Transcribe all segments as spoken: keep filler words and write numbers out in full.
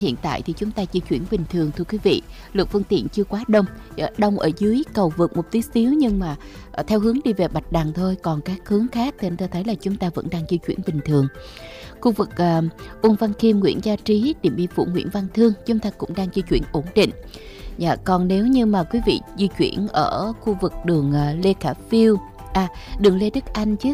Hiện tại thì chúng ta di chuyển bình thường thưa quý vị, lượng phương tiện chưa quá đông, đông ở dưới cầu vượt một tí xíu nhưng mà theo hướng đi về Bạch Đằng thôi, còn các hướng khác thì anh ta thấy là chúng ta vẫn đang di chuyển bình thường. Khu vực uh, Uông Văn Khiêm, Nguyễn Gia Trí, Điện Biên Phủ, Nguyễn Văn Thương chúng ta cũng đang di chuyển ổn định. Dạ, còn nếu như mà quý vị di chuyển ở khu vực đường uh, Lê Khả Phiêu, à đường Lê Đức Anh chứ,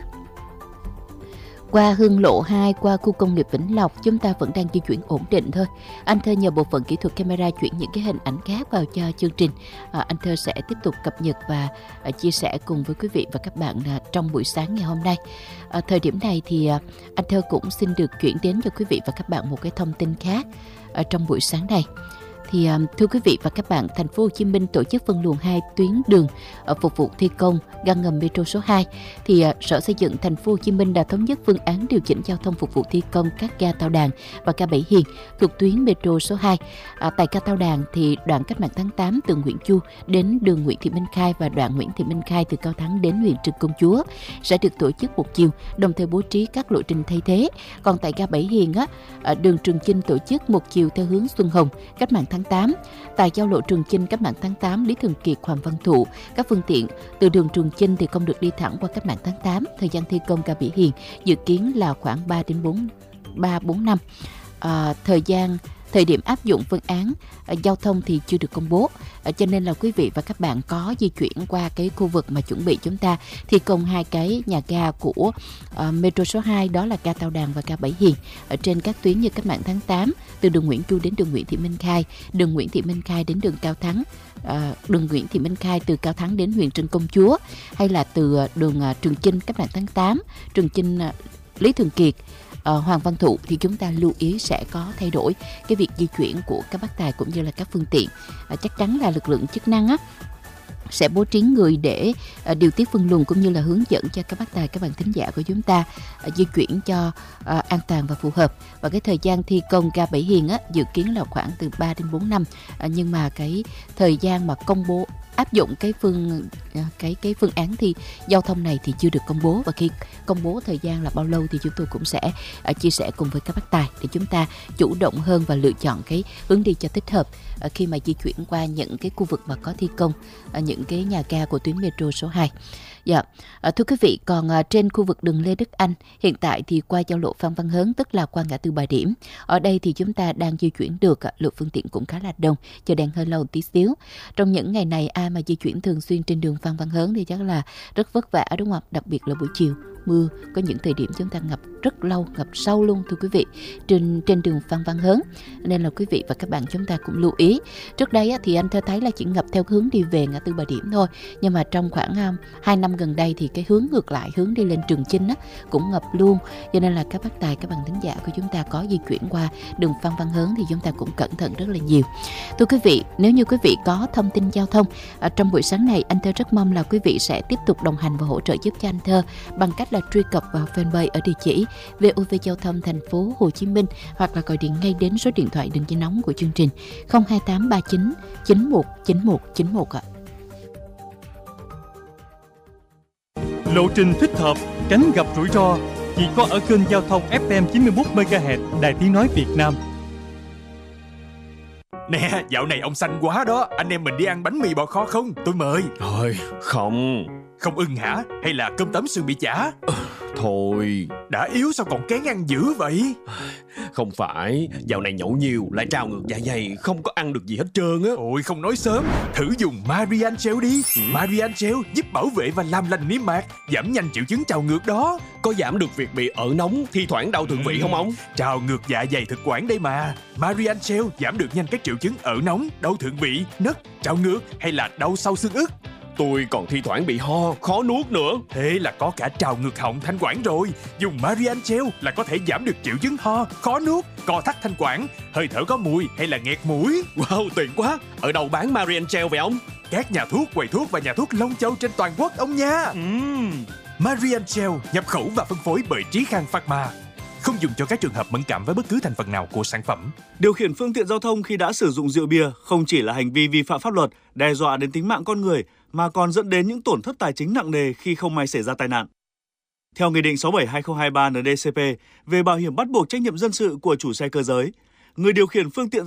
qua Hương Lộ hai, qua khu công nghiệp Vĩnh Lộc, chúng ta vẫn đang di chuyển ổn định thôi. Anh Thơ nhờ bộ phận kỹ thuật camera chuyển những cái hình ảnh khác vào cho chương trình. À, anh Thơ sẽ tiếp tục cập nhật và à, chia sẻ cùng với quý vị và các bạn à, trong buổi sáng ngày hôm nay. À, thời điểm này thì à, anh Thơ cũng xin được chuyển đến cho quý vị và các bạn một cái thông tin khác à, trong buổi sáng này. Thì thưa quý vị và các bạn, thành phố Hồ Chí Minh tổ chức phân luồng hai tuyến đường phục vụ thi công ga ngầm Metro số hai. Thì Sở Xây dựng thành phố Hồ Chí Minh đã thống nhất phương án điều chỉnh giao thông phục vụ thi công các ga Tao Đàn và ga Bảy Hiền thuộc tuyến Metro số hai. À, tại ga Tao Đàn thì đoạn Cách mạng tháng tám từ Nguyễn Chu đến đường Nguyễn Thị Minh Khai và đoạn Nguyễn Thị Minh Khai từ Cao Thắng đến huyện Trần Công Chúa sẽ được tổ chức một chiều, đồng thời bố trí các lộ trình thay thế. Còn tại ga Bảy Hiền á, đường Trường Chinh tổ chức một chiều theo hướng Xuân Hồng, Cách mạng tháng tám. Tại giao lộ Trường Chinh, Cách mạng tháng tám, Lý Thường Kiệt, Hoàng Văn Thụ, các phương tiện từ đường Trường Chinh thì không được đi thẳng qua Cách mạng tháng tám. Thời gian thi công ga Bảy Hiền dự kiến là khoảng ba đến bốn năm. À, thời gian Thời điểm áp dụng phương án à, giao thông thì chưa được công bố, à, cho nên là quý vị và các bạn có di chuyển qua cái khu vực mà chuẩn bị chúng ta thi công hai cái nhà ga của à, Metro số hai, đó là ga Tao Đàn và ga Bảy Hiền ở trên các tuyến như Cách mạng tháng tám từ đường Nguyễn Chu đến đường Nguyễn Thị Minh Khai, đường Nguyễn Thị Minh Khai đến đường Cao Thắng, à, đường Nguyễn Thị Minh Khai từ Cao Thắng đến huyện Trần Công Chúa, hay là từ đường à, Trường Chinh, Cách mạng tháng tám, Trường Chinh, à, Lý Thường Kiệt, Uh, Hoàng Văn Thụ thì chúng ta lưu ý sẽ có thay đổi cái việc di chuyển của các bác tài cũng như là các phương tiện. Uh, chắc chắn là lực lượng chức năng á, sẽ bố trí người để uh, điều tiết phân luồng cũng như là hướng dẫn cho các bác tài, các bạn thính giả của chúng ta uh, di chuyển cho uh, an toàn và phù hợp. Và cái thời gian thi công ga Bảy Hiền á, dự kiến là khoảng từ ba đến bốn năm, uh, nhưng mà cái thời gian mà công bố áp dụng cái phương cái cái phương án thi giao thông này thì chưa được công bố, và khi công bố thời gian là bao lâu thì chúng tôi cũng sẽ uh, chia sẻ cùng với các bác tài để chúng ta chủ động hơn và lựa chọn cái hướng đi cho thích hợp uh, khi mà di chuyển qua những cái khu vực mà có thi công uh, những cái nhà ga của tuyến Metro số hai. Dạ, à, thưa quý vị, còn à, trên khu vực đường Lê Đức Anh, hiện tại thì qua giao lộ Phan Văn Hớn, tức là qua ngã tư Bà Điểm, ở đây thì chúng ta đang di chuyển được, à, lượng phương tiện cũng khá là đông, chờ đèn hơi lâu tí xíu. Trong những ngày này, ai mà di chuyển thường xuyên trên đường Phan Văn Hớn thì chắc là rất vất vả đúng không? Đặc biệt là buổi chiều mưa, có những thời điểm chúng ta ngập rất lâu, ngập sâu luôn thưa quý vị, trên trên đường Phan Văn Hớn. Nên là quý vị và các bạn chúng ta cũng lưu ý. Trước đây á, thì anh thơ thấy là chỉ ngập theo hướng đi về ngã tư Bà Điểm thôi, nhưng mà trong khoảng um, hai năm gần đây thì cái hướng ngược lại, hướng đi lên Trường Chinh á, cũng ngập luôn. Cho nên là các bác tài, các bạn thính giả của chúng ta có di chuyển qua đường Phan Văn Hớn thì chúng ta cũng cẩn thận rất là nhiều. Thưa quý vị, nếu như quý vị có thông tin giao thông à, trong buổi sáng này, anh thơ rất mong là quý vị sẽ tiếp tục đồng hành và hỗ trợ giúp cho anh thơ bằng cách là truy cập vào fanpage ở địa chỉ vê o vê Giao thông Thành phố Hồ Chí Minh, hoặc là gọi điện ngay đến số điện thoại đường dây nóng của chương trình không hai tám ba chín chín một chín một chín một ạ. Lộ trình thích hợp, tránh gặp rủi ro chỉ có ở kênh giao thông ép em chín mươi mốt mê ga héc Đài Tiếng nói Việt Nam. Nè, dạo này ông xanh quá đó, anh em mình đi ăn bánh mì bò kho không? Tôi mời. Thôi, không. Không ưng hả? Hay là cơm tấm sườn bị chả? Thôi. Đã yếu sao còn kén ăn dữ vậy? Không phải, dạo này nhậu nhiều lại trào ngược dạ dày, không có ăn được gì hết trơn á. Ôi không nói sớm, thử dùng Marian Gel đi. ừ. Marian Gel giúp bảo vệ và làm lành niêm mạc, giảm nhanh triệu chứng trào ngược đó. Có giảm được việc bị ợ nóng, thi thoảng đau thượng vị ừ. không ông? Trào ngược dạ dày thực quản đây mà. Marian Gel giảm được nhanh các triệu chứng ợ nóng, đau thượng vị, nấc, trào ngược hay là đau sau xương ức. Tôi còn thi thoảng bị ho, khó nuốt nữa. Thế là có cả trào ngược họng, thanh quản rồi. Dùng Marian Gel là có thể giảm được triệu chứng ho, khó nuốt, co thắt thanh quản, hơi thở có mùi hay là nghẹt mũi. Wow, tiện quá. Ở đâu bán Marian Gel vậy ông? Các nhà thuốc, quầy thuốc và nhà thuốc Long Châu trên toàn quốc ông nha. uhm. Marian Gel nhập khẩu và phân phối bởi Trí Khang Pharma. Không dùng cho các trường hợp mẫn cảm với bất cứ thành phần nào của sản phẩm. Điều khiển phương tiện giao thông khi đã sử dụng rượu bia không chỉ là hành vi vi phạm pháp luật, đe dọa đến tính mạng con người, mà còn dẫn đến những tổn thất tài chính nặng nề khi không may xảy ra tai nạn. Theo Nghị định sáu bảy hai không hai ba en đê cê pê về bảo hiểm bắt buộc trách nhiệm dân sự của chủ xe cơ giới, người điều khiển phương tiện